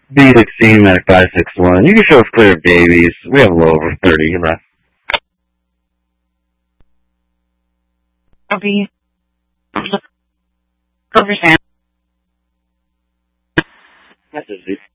B16 Medic 561. You can show us clear babies. We have a little over 30 left. Copy. Copy, Sam. That's